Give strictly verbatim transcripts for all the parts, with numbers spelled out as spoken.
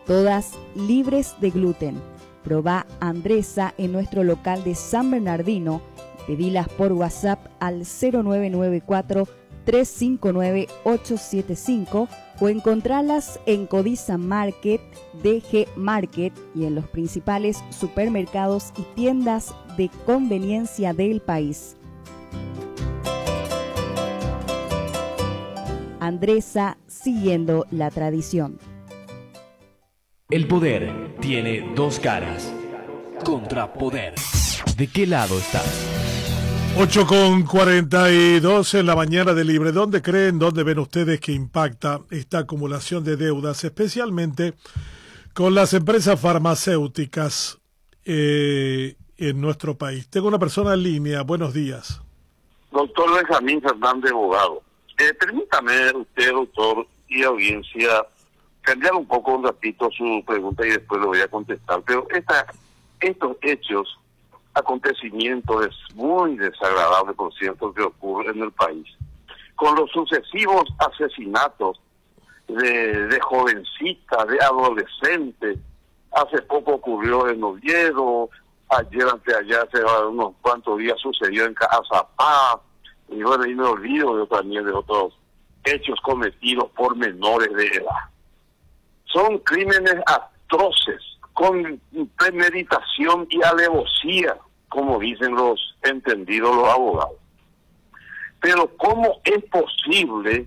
todas libres de gluten. Probá Andresa en nuestro local de San Bernardino. Pedilas por WhatsApp al cero nueve nueve cuatro, tres cinco nueve, ocho siete cinco o encontralas en Codiza Market, D G Market y en los principales supermercados y tiendas de conveniencia del país. Andresa, siguiendo la tradición. El poder tiene dos caras. Contrapoder. ¿De qué lado estás? ocho con cuarenta y dos en la mañana de Libre. ¿Dónde creen, dónde ven ustedes que impacta esta acumulación de deudas, especialmente con las empresas farmacéuticas eh, en nuestro país? Tengo una persona en línea. Buenos días. Doctor Benjamín Fernández, abogado. Eh, permítame usted, doctor, y audiencia, cambiar un poco un ratito su pregunta y después lo voy a contestar. Pero esta, estos hechos, acontecimientos es muy desagradable, por cierto, que ocurre en el país. Con los sucesivos asesinatos de, de jovencitas, de adolescentes, hace poco ocurrió en Oviedo, ayer, anteayer, hace unos cuantos días sucedió en Azapá, y bueno, y me olvido de, también de otros hechos cometidos por menores de edad. Son crímenes atroces, con premeditación y alevosía, como dicen los entendidos los abogados. Pero ¿cómo es posible,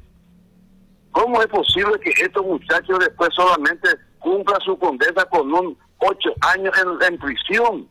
cómo es posible que estos muchachos después solamente cumplan su condena con un ocho años en, en prisión?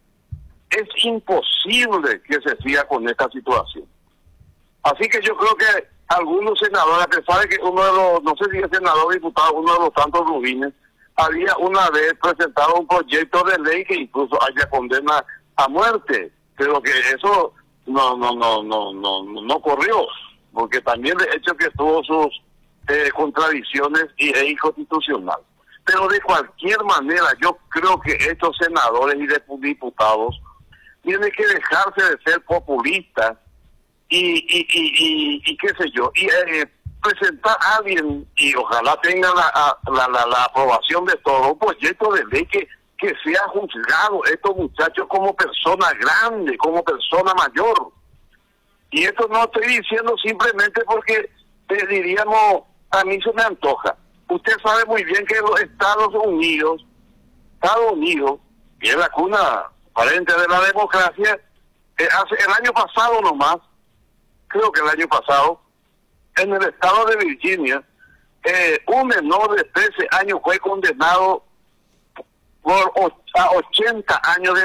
Es imposible que se siga con esta situación. Así que yo creo que algunos senadores, a pesar de que uno de los, no sé si es senador o diputado, uno de los tantos rubines, había una vez presentado un proyecto de ley que incluso haya condena a muerte, pero que eso no no no no no no corrió, porque también de hecho que tuvo sus eh, contradicciones y es inconstitucional. Pero de cualquier manera yo creo que estos senadores y diputados tienen que dejarse de ser populistas y y y, y, y qué sé yo, y eh, presentar a alguien, y ojalá tenga la, la, la, la aprobación de todo, un proyecto de ley que, que sea juzgado estos muchachos como persona grande, como persona mayor. Y esto no estoy diciendo simplemente porque te diríamos, a mí se me antoja. Usted sabe muy bien que los Estados Unidos, Estados Unidos, que es la cuna aparente de la democracia, eh, hace el año pasado nomás, creo que el año pasado, en el estado de Virginia, eh, un menor de trece años fue condenado por a ochenta años de